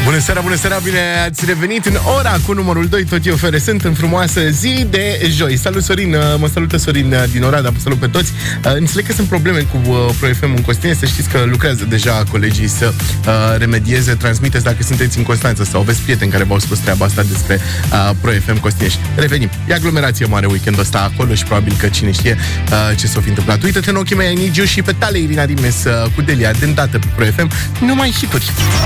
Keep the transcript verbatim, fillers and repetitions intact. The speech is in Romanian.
Bună seara, bună seara, bine ați revenit în ora cu numărul doi, tot eu fere sunt în frumoasă zi de joi. Salut Sorin, mă salută Sorin din Oradea, vă salut pe toți. Înțeleg că sunt probleme cu Pro F M în Costine, să știți că lucrează deja colegii să uh, remedieze, transmiteți dacă sunteți în Constanța sau aveți prieteni care v-au spus treaba asta despre uh, Pro F M Costineș. Revenim, e aglomerație mare weekendul ăsta acolo și probabil că cine știe uh, ce s-o fi întâmplat. Uite-te în ochii mei, Inigiu și pe tale Irina Dimes uh, cu Delia, de îndată pe Pro F M, numai hituri.